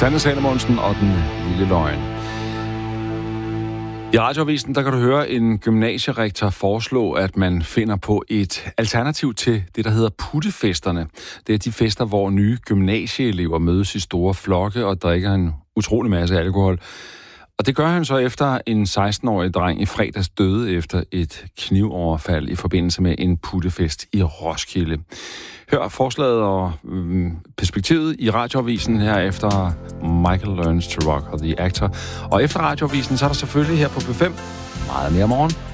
Sanne Salomonsen og den lille løgn. I Radioavisen, der kan du høre en gymnasierektor foreslå, at man finder på et alternativ til det, der hedder puttefesterne. Det er de fester, hvor nye gymnasieelever mødes i store flokke og drikker en utrolig masse alkohol. Og det gør han så efter en 16-årig dreng i fredags døde efter et knivoverfald i forbindelse med en puttefest i Roskilde. Hør forslaget og perspektivet i Radioavisen her efter Michael Learns to Rock og The Actor. Og efter Radioavisen, så er der selvfølgelig her på P5 meget mere morgen.